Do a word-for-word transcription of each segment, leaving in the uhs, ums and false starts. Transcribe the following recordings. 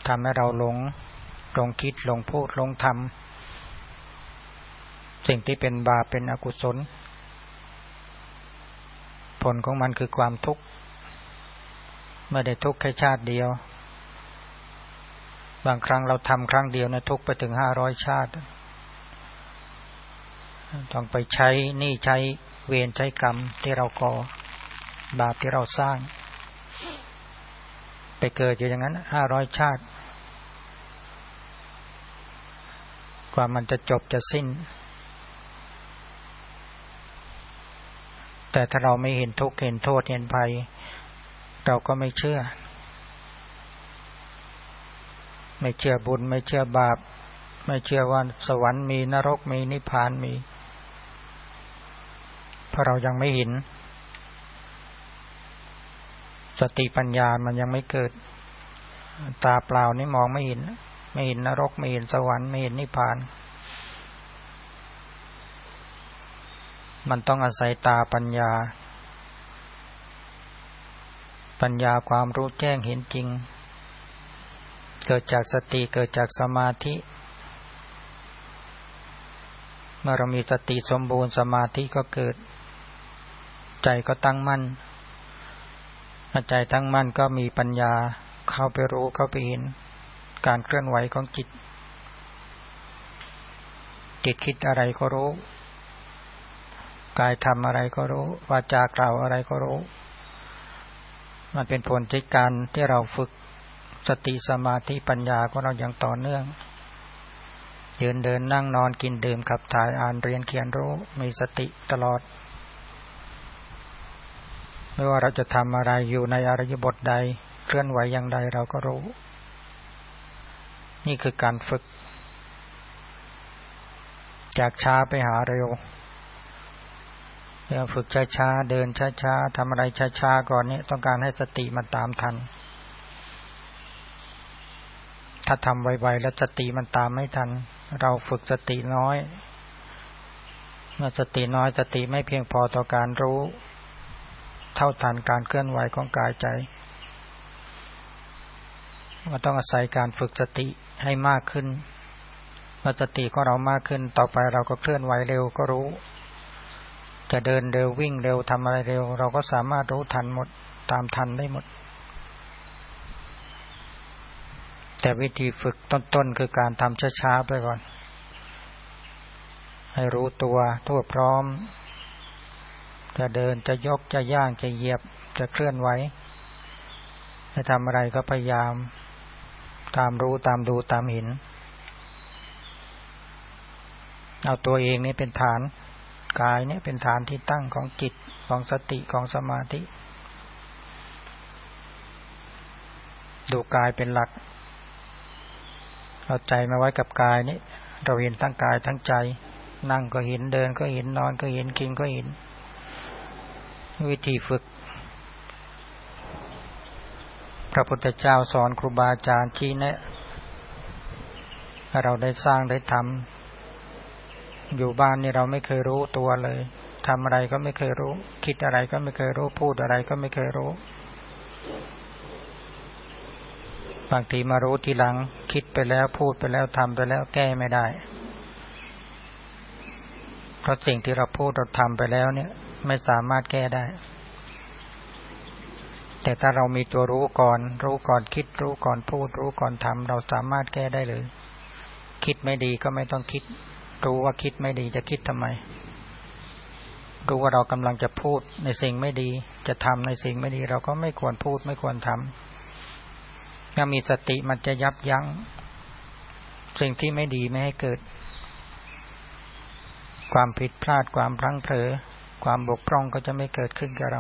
ทำให้เราหลงหลงคิดหลงพูดหลงทำสิ่งที่เป็นบาปเป็นอกุศลผลของมันคือความทุกข์ไม่ได้ทุกข์แค่ชาติเดียวบางครั้งเราทำครั้งเดียวนะทุกข์ไปถึงห้าร้อยชาติต้องไปใช้หนี้ใช้เวรใช้กรรมที่เราก่อบาปที่เราสร้างไปเกิดอยู่อย่างนั้นห้าร้อยชาติกว่ามันจะจบจะสิ้นแต่ถ้าเราไม่เห็นทุกข์เห็นโทษเห็นภัยเราก็ไม่เชื่อไม่เชื่อบุญไม่เชื่อบาปไม่เชื่อว่าสวรรค์มีนรกมีนิพพานมีเพราะเรายังไม่เห็นสติปัญญามันยังไม่เกิดตาเปล่านี่มองไม่เห็นไม่เห็นนรกไม่เห็นสวรรค์ไม่เห็นนิพพานมันต้องอาศัยตาปัญญาปัญญาความรู้แจ้งเห็นจริงเกิดจากสติเกิดจากสมาธิเมื่อเรามีสติสมบูรณ์สมาธิก็เกิดใจก็ตั้งมั่นใจตั้งมั่นก็มีปัญญาเข้าไปรู้เข้าไปเห็นการเคลื่อนไหวของจิตจิตคิดอะไรก็รู้กายทำอะไรก็รู้วาจากล่าวอะไรก็รู้มันเป็นผลจากการที่เราฝึกสติสมาธิปัญญาของเราอย่างต่อเนื่องยืนเดินนั่งนอนกินดื่มขับถ่ายอ่านเรียนเขียนรู้มีสติตลอดไม่ว่าเราจะทำอะไรอยู่ในอริยบทใดเคลื่อนไหวอย่างใดเราก็รู้นี่คือการฝึกจากช้าไปหาเร็วเราฝึกช้าๆเดินช้าๆทำอะไรช้าๆก่อนนี้ต้องการให้สติมันตามทันถ้าทำไวๆแล้วสติมันตามไม่ทันเราฝึกสติน้อยเมื่อสติน้อยสติไม่เพียงพอต่อการรู้เท่าทันการเคลื่อนไหวของกายใจก็ต้องอาศัยการฝึกสติให้มากขึ้นเมื่อสติของเรามากขึ้นต่อไปเราก็เคลื่อนไหวเร็วก็รู้จะเดินเร็ววิ่งเร็วทำอะไรเร็วเราก็สามารถรู้ทันหมดตามทันได้หมดแต่วิธีฝึกต้นๆคือการทำช้าๆไปก่อนให้รู้ตัวทั่วพร้อมจะเดินจะยกจะย่างจะเหยียบจะเคลื่อนไหวจะทำอะไรก็พยายามตามรู้ตามดูตามเห็นเอาตัวเองนี่เป็นฐานกายนี่เป็นฐานที่ตั้งของจิตของสติของสมาธิดูกายเป็นหลักเอาใจมาไว้กับกายนี่เราเห็นทั้งกายทั้งใจนั่งก็เห็นเดินก็เห็นนอนก็เห็นกินก็เห็นวิธีฝึกพระพุทธเจ้าสอนครูบาอาจารย์ชี้แนะเราได้สร้างได้ทำอยู่บ้านนี่เราไม่เคยรู้ตัวเลยทำอะไรก็ไม่เคยรู้คิดอะไรก็ไม่เคยรู้พูดอะไรก็ไม่เคยรู้บางทีมารู้ทีหลังคิดไปแล้วพูดไปแล้วทำไปแล้วแก้ไม่ได้เพราะสิ่งที่เราพูดเราทำไปแล้วเนี่ยไม่สามารถแก้ได้แต่ถ้าเรามีตัวรู้ก่อนรู้ก่อนคิดรู้ก่อนพูดรู้ก่อนทำเราสามารถแก้ได้เลยคิดไม่ดีก็ไม่ต้องคิดรู้ว่าคิดไม่ดีจะคิดทำไมรู้ว่าเรากำลังจะพูดในสิ่งไม่ดีจะทำในสิ่งไม่ดีเราก็ไม่ควรพูดไม่ควรทำถ้ามีสติมันจะยับยั้งสิ่งที่ไม่ดีไม่ให้เกิดความผิดพลาดความพลั้งเผลอความบกพร่องก็จะไม่เกิดขึ้นกับเรา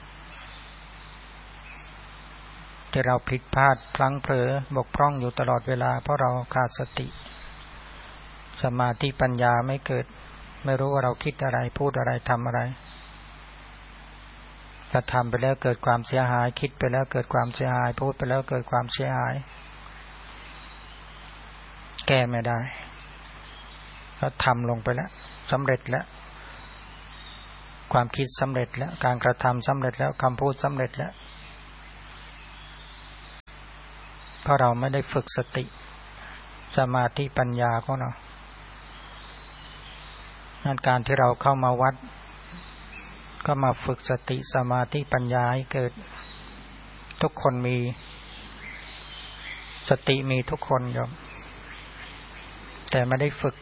ที่เราผิดพลาดพลั้งเผลอบกพร่องอยู่ตลอดเวลาเพราะเราขาดสติสมาธิปัญญาไม่เกิดไม่รู้ว่าเราคิดอะไรพูดอะไรทำอะไรถ้าทำไปแล้วเกิดความเสียหายคิดไปแล้วเกิดความเสียหายพูดไปแล้วเกิดความเสียหายแก้ไม่ได้ก็ทำลงไปแล้วสำเร็จแล้วความคิดสำเร็จแล้วการกระทำสำเร็จแล้วคำพูดสำเร็จแล้วเพราะเราไม่ได้ฝึกสติสมาธิปัญญาของเรางั้นการที่เราเข้ามาวัดก็มาฝึกสติสมาธิปัญญาให้เกิดทุกคนมีสติมีทุกคนโยมแต่ไม่ได้ฝึก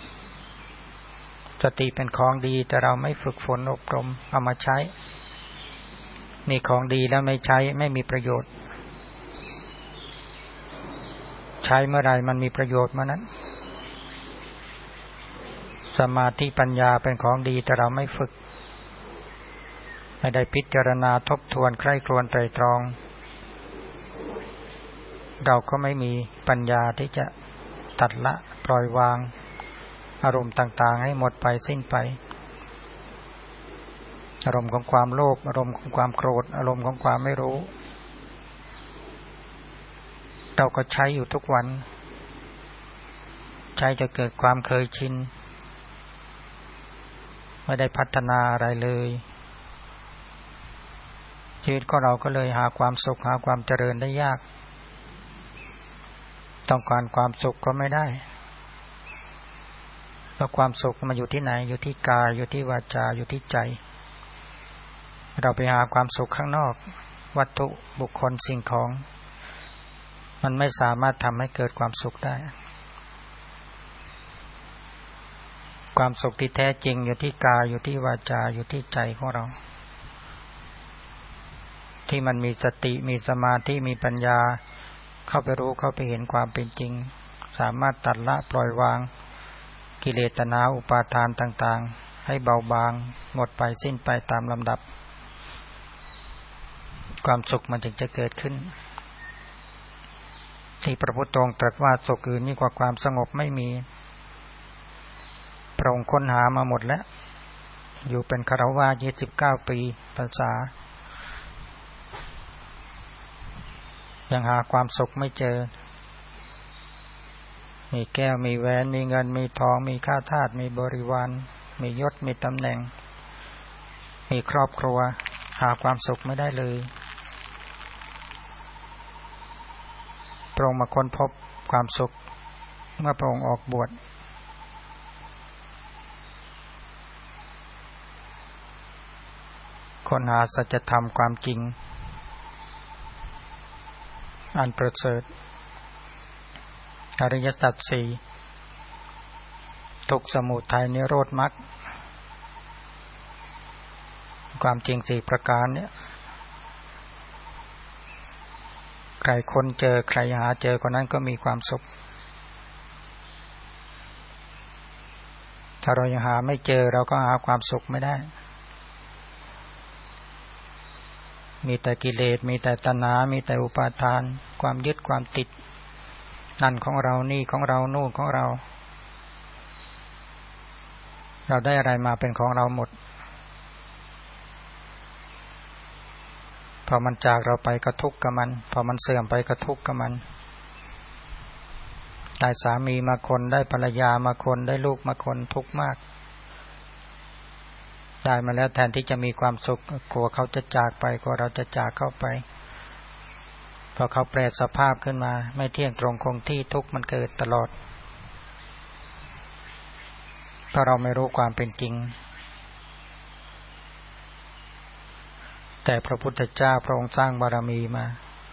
สติเป็นของดีแต่เราไม่ฝึกฝนอบรมเอามาใช้นี่ของดีแล้วไม่ใช้ไม่มีประโยชน์ใช้เมื่อไรมันมีประโยชน์เมื่อนั้นสมาธิปัญญาเป็นของดีแต่เราไม่ฝึกไม่ได้พิจารณาทบทวนใคร่ครวญไตร่ตรองเราก็ไม่มีปัญญาที่จะตัดละปล่อยวางอารมณ์ต่างๆให้หมดไปสิ้นไปอารมณ์ของความโลภอารมณ์ของความโกรธอารมณ์ของความไม่รู้เราก็ใช้อยู่ทุกวันใช้จะเกิดความเคยชินไม่ได้พัฒนาอะไรเลยชีวิตของเราก็เลยหาความสุขหาความเจริญได้ยากต้องการความสุขก็ไม่ได้เพราะความสุขมันอยู่ที่ไหนอยู่ที่กายอยู่ที่วาจาอยู่ที่ใจเราไปหาความสุขข้างนอกวัตถุบุคคลสิ่งของมันไม่สามารถทำให้เกิดความสุขได้ความสุขที่แท้จริงอยู่ที่กายอยู่ที่วาจาอยู่ที่ใจของเราที่มันมีสติมีสมาธิมีปัญญาเข้าไปรู้เข้าไปเห็นความเป็นจริงสามารถตัดละปล่อยวางกิเลสตัณหาอุปาทานต่างๆให้เบาบางหมดไปสิ้นไปตามลำดับความสุขมันจึงจะเกิดขึ้นที่พระพุทธองค์ตรัสว่าสุขอื่นยิ่งกว่าความสงบไม่มีพระองค์ค้นหามาหมดแล้วอยู่เป็นคฤหัสถ์ยี่สิบเก้าปีพรรษายังหาความสุขไม่เจอมีแก้วมีแหวนมีเงินมีทองมีข้าทาสมีบริวารมียศมีตำแหน่งมีครอบครัวหาความสุขไม่ได้เลยพระองค์มาค้นพบความสุขเมื่อพระองค์ออกบวชค้นหาสัจธรรมความจริงอันประเสริฐอริยสัจสี่ทุกข์สมุทัยนิโรธมรรคความจริงสี่ประการเนี่ยใครคนเจอใครหาเจอคนนั้นก็มีความสุขถ้าเรายังหาไม่เจอเราก็หาความสุขไม่ได้มีแต่กิเลสมีแต่ตัณหามีแต่อุปาทานความยึดความติดนั่นของเรานี่ของเรานู่นของเราเราได้อะไรมาเป็นของเราหมดพอมันจากเราไปก็ทุกข์กับมันพอมันเสื่อมไปก็ทุกข์กับมันได้สามีมาคนได้ภรรยามาคนได้ลูกมาคนทุกข์มากได้มาแล้วแทนที่จะมีความสุขกลัวเขาจะจากไปกลัวเราจะจากเขาไปพอเขาแปรสภาพขึ้นมาไม่เที่ยงตรงคงที่ทุกข์มันเกิดตลอดเพราะเราไม่รู้ความเป็นจริงแต่พระพุทธเจ้าพระองค์สร้างบารมีมา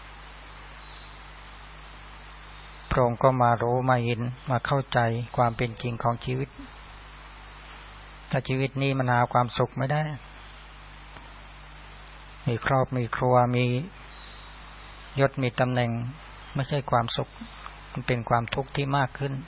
พระองค์ก็มารู้มาเห็นมาเข้าใจความเป็นจริงของชีวิตถ้าชีวิตนี้มันหาความสุขไม่ได้มีครอบมีครัวมียศมีตำแหน่งไม่ใช่ความสุขมันเป็นความทุกข์ที่มากขึ้น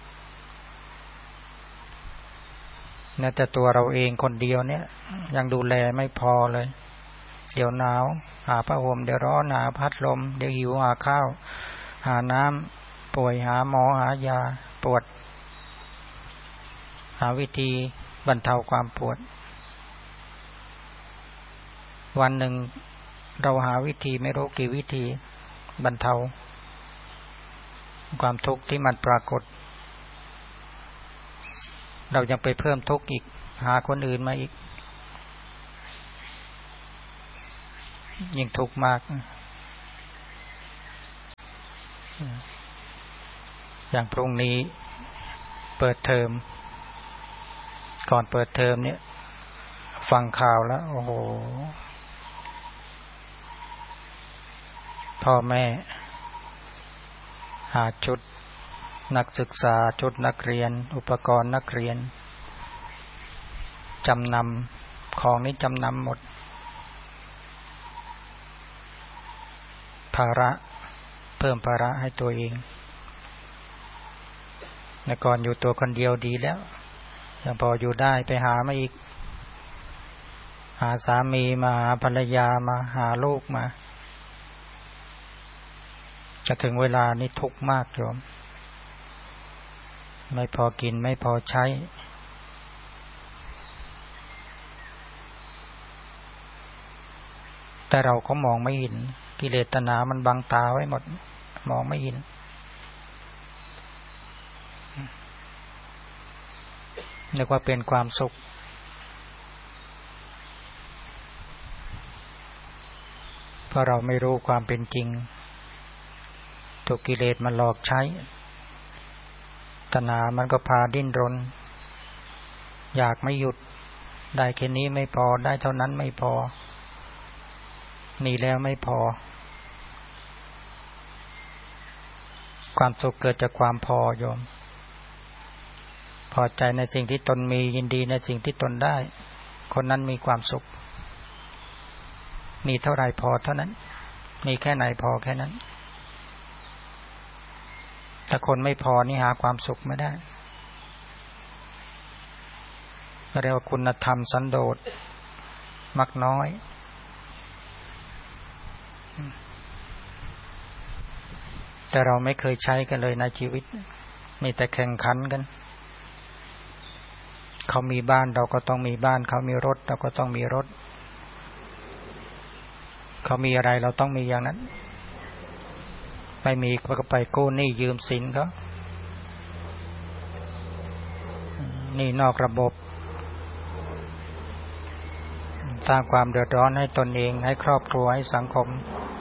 แม้แต่ตัวเราเองคนเดียวเนี่ยยังดูแลไม่พอเลยเดี๋ยวหนาวหาผ้าห่มเดี๋ยวร้อนหาพัดลมเดี๋ยวหิวหาข้าวหาน้ำป่วยหาหมอหายาปวดหาวิธีบรรเทาความปวดวันหนึ่งเราหาวิธีไม่รู้กี่วิธีบรรเทาความทุกข์ที่มันปรากฏเรายังไปเพิ่มทุกข์อีกหาคนอื่นมาอีกยิ่งทุกข์มากอย่างพรุ่งนี้เปิดเทอมก่อนเปิดเทอมเนี่ยฟังข่าวแล้วโอ้โหพ่อแม่หาชุดนักศึกษาชุดนักเรียนอุปกรณ์นักเรียนจำนำของนี้จำนำหมดภาระเพิ่มภาระให้ตัวเองแต่ก่อนอยู่ตัวคนเดียวดีแล้วยังพออยู่ได้ไปหามาอีกหาสามีมาหาภรรยามาหาลูกมาจะถึงเวลานี้ทุกข์มากโยมไม่พอกินไม่พอใช้แต่เราก็มองไม่เห็นกิเลสตัณหามันบังตาไว้หมดมองไม่เห็นเรียกว่าเป็นความสุขเพราะเราไม่รู้ความเป็นจริงถูกกิเลสมันหลอกใช้ตัณหามันก็พาดิ้นรนอยากไม่หยุดได้แค่นี้ไม่พอได้เท่านั้นไม่พอนี่แล้วไม่พอความสุขเกิดจากความพอโยมพอใจในสิ่งที่ตนมียินดีในสิ่งที่ตนได้คนนั้นมีความสุขมีเท่าไรพอเท่านั้นมีแค่ไหนพอแค่นั้นถ้าคนไม่พอนี่หาความสุขไม่ได้เรียกว่าคุณธรรมสันโดษมักน้อยแต่เราไม่เคยใช้กันเลยในชีวิตมีแต่แข่งขันกันเขามีบ้านเราก็ต้องมีบ้านเขามีรถเราก็ต้องมีรถเขามีอะไรเราต้องมีอย่างนั้นไม่มีก็ไปกู้หนี้ยืมสินเขานี่นอกระบบสร้างความเดือดร้อนให้ตนเองให้ครอบครัวให้สังคม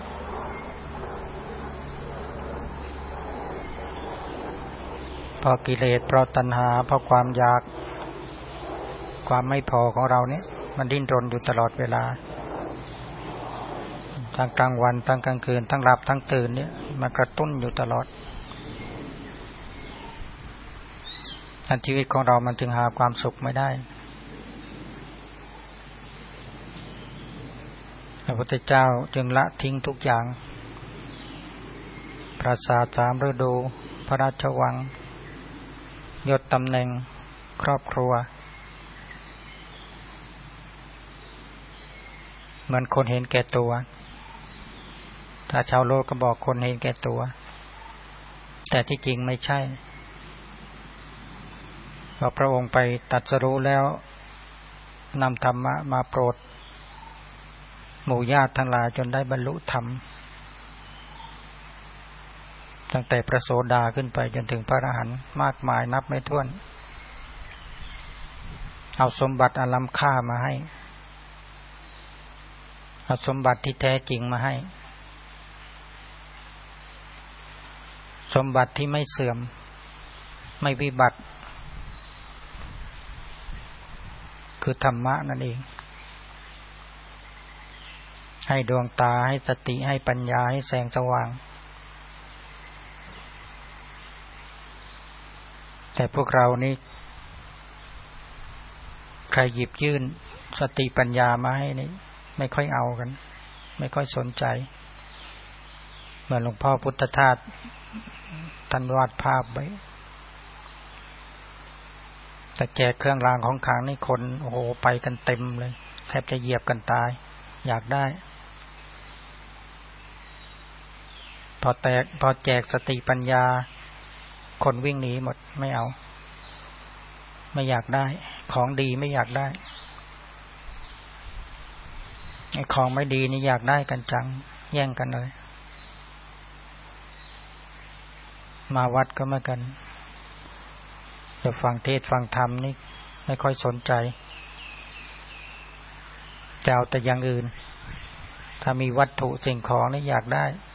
เพราะกิเลสเพราะตัณหาเพราะความอยากความไม่พอของเราเนี่ยมันดิ้นรนอยู่ตลอดเวลาทั้งกลางวันทั้งกลางคืนทั้งหลับทั้งตื่นเนี่ยมันกระตุ้นอยู่ตลอดอันชีวิตของเรามันจึงหาความสุขไม่ได้พระพุทธเจ้าจึงละทิ้งทุกอย่างปราสาทสามฤดูพระราชวังยศตำแหน่งครอบครัวเหมือนคนเห็นแก่ตัวถ้าชาวโลกก็บอกคนเห็นแก่ตัวแต่ที่จริงไม่ใช่เพราะพระองค์ไปตรัสรู้แล้วนำธรรมะมาโปรดหมู่ญาติทั้งหลายจนได้บรรลุธรรมตั้งแต่พระโสดาขึ้นไปจนถึงพระอรหันต์มากมายนับไม่ถ้วนเอาสมบัติอันล้ำค่ามาให้เอาสมบัติที่แท้จริงมาให้สมบัติที่ไม่เสื่อมไม่วิบัติคือธรรมะนั่นเองให้ดวงตาให้สติให้ปัญญาให้แสงสว่างแต่พวกเรานี่ใครหยิบยื่นสติปัญญามาให้นี่ไม่ค่อยเอากันไม่ค่อยสนใจเหมือนหลวงพ่อพุทธทาสท่านวาดภาพไว้แต่แจกเครื่องรางของขลังนี่คนโอ้โหไปกันเต็มเลยแทบจะเหยียบกันตายอยากได้พอแตกพอแจกสติปัญญาคนวิ่งหนีหมดไม่เอาไม่อยากได้ของดีไม่อยากได้ไอ้ของไม่ดีนี่อยากได้กันจังแย่งกันเลยมาวัดก็เหมือนกันจะฟังเทศน์ฟังธรรมนี่ไม่ค่อยสนใจจะเอาแต่อย่างอื่นถ้ามีวัตถุสิ่งของนี่อยากได้